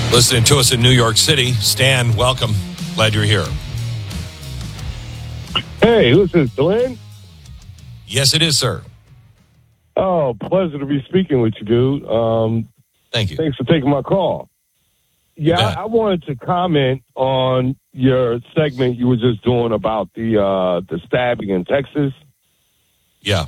Listening to us in New York City. Stan, welcome. Glad you're here. Hey, this is Glenn. Yes, it is, sir. Oh, pleasure to be speaking with you, dude. Thank you. Thanks for taking my call. Yeah, I wanted to comment on your segment you were just doing about the stabbing in Texas. Yeah.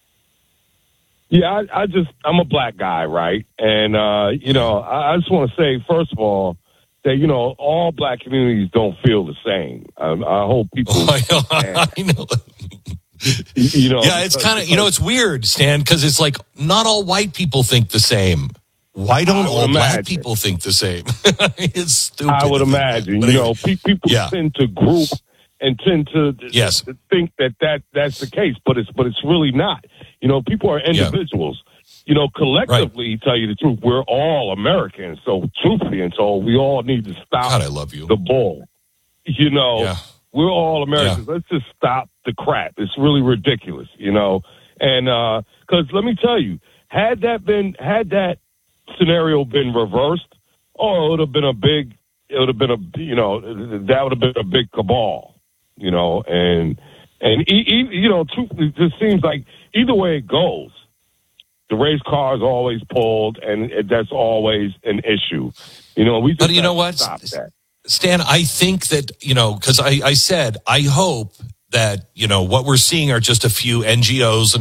Yeah, I'm a black guy, right? And, I just want to say, first of all, that, all black communities don't feel the same. I hope people... I know. Yeah, it's kind of, it's weird, Stan, because it's like not all white people think the same. Why don't all black people think the same? It's stupid. I would imagine. People tend to group and tend to think that's the case, but it's really not. People are individuals. Collectively, tell you the truth, we're all Americans. So, truthfully and told, we all need to stop God, I love you. the bull. We're all Americans. Let's just stop the crap. It's really ridiculous, And because let me tell you, had that scenario been reversed, it would have been a big cabal, and truthfully, it just seems like either way it goes, the race car is always pulled, and that's always an issue. We just you know what, stop that. Stan, I think that, because I said, I hope that, what we're seeing are just a few NGOs and